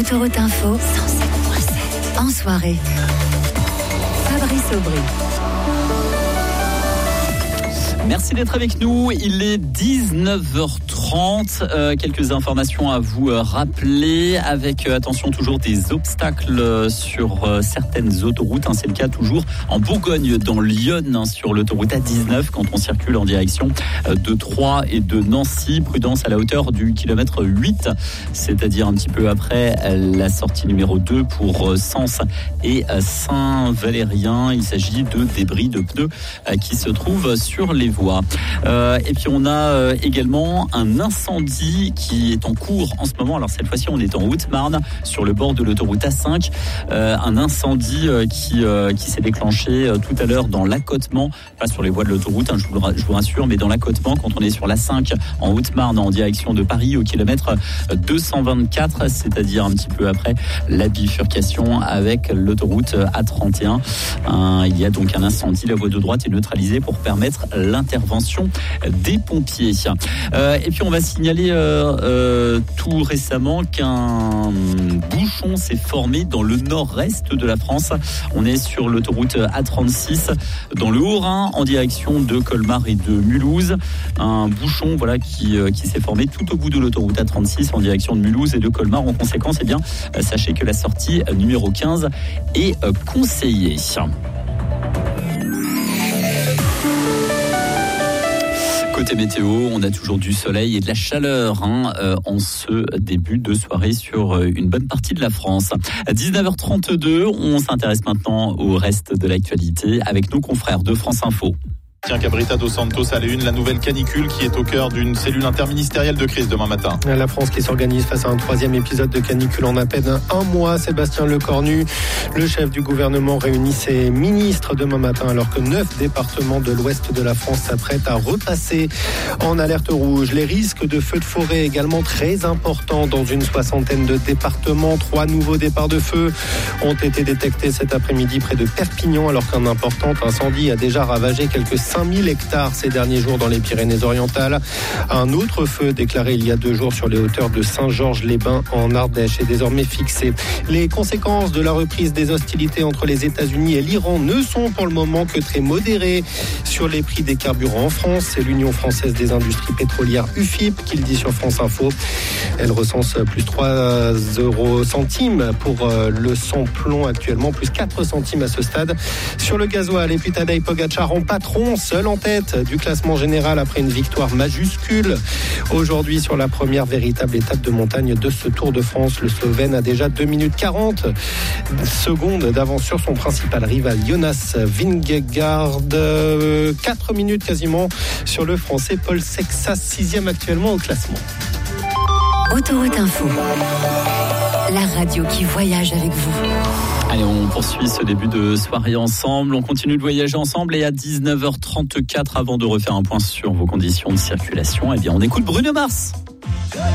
Autoroute Info, 107.7. En soirée, Fabrice Aubry. Merci d'être avec nous. Il est 19h30. Quelques informations à vous rappeler avec, attention, toujours des obstacles sur certaines autoroutes. C'est le cas toujours en Bourgogne, dans l'Yonne, sur l'autoroute A19, quand on circule en direction de Troyes et de Nancy. Prudence à la hauteur du kilomètre 8, c'est-à-dire un petit peu après la sortie numéro 2 pour Sens et Saint-Valérien. Il s'agit de débris de pneus qui se trouvent sur les voies. Et puis on a également un incendie qui est en cours en ce moment. Alors cette fois-ci on est en Haute-Marne, sur le bord de l'autoroute A5. Un incendie qui s'est déclenché tout à l'heure dans l'accotement, pas sur les voies de l'autoroute, je vous rassure, mais dans l'accotement quand on est sur l'A5 en Haute-Marne en direction de Paris au kilomètre 224, c'est-à-dire un petit peu après la bifurcation avec l'autoroute A31. Il y a donc un incendie, la voie de droite est neutralisée pour permettre l'intervention des pompiers. Et puis on va signaler tout récemment qu'un bouchon s'est formé dans le nord-est de la France. On est sur l'autoroute A36 dans le Haut-Rhin en direction de Colmar et de Mulhouse. Un bouchon qui s'est formé tout au bout de l'autoroute A36 en direction de Mulhouse et de Colmar. En conséquence, sachez que la sortie numéro 15 est conseillée. Côté météo, on a toujours du soleil et de la chaleur en ce début de soirée sur une bonne partie de la France. À 19h32, on s'intéresse maintenant au reste de l'actualité avec nos confrères de France Info. Tiens, Cabrita dos Santos à la une, la nouvelle canicule qui est au cœur d'une cellule interministérielle de crise demain matin. La France qui s'organise face à un troisième épisode de canicule en à peine un mois. Sébastien Lecornu, le chef du gouvernement, réunit ses ministres demain matin alors que 9 départements de l'ouest de la France s'apprêtent à repasser en alerte rouge. Les risques de feux de forêt également très importants dans une soixantaine de départements. 3 nouveaux départs de feu ont été détectés cet après-midi près de Perpignan alors qu'un important incendie a déjà ravagé quelques 5000 hectares ces derniers jours dans les Pyrénées-Orientales. Un autre feu déclaré il y a 2 jours sur les hauteurs de Saint-Georges-les-Bains en Ardèche est désormais fixé. Les conséquences de la reprise des hostilités entre les États-Unis et l'Iran ne sont pour le moment que très modérées sur les prix des carburants en France. C'est l'Union française des industries pétrolières UFIP qui le dit sur France Info. Elle recense plus 3 centimes pour le sans-plomb actuellement, plus 4 centimes à ce stade. Sur le gasoil, et puis Tadej Pogačar en patron, seul en tête du classement général après une victoire majuscule. Aujourd'hui, sur la première véritable étape de montagne de ce Tour de France, le Slovène a déjà 2 minutes 40 secondes d'avance sur son principal rival Jonas Vingegaard. 4 minutes quasiment sur le Français Paul Sexas, 6e actuellement au classement. Autoroute Info, la radio qui voyage avec vous. Allez, on poursuit ce début de soirée ensemble. On continue de voyager ensemble et à 19h34, avant de refaire un point sur vos conditions de circulation, on écoute Bruno Mars.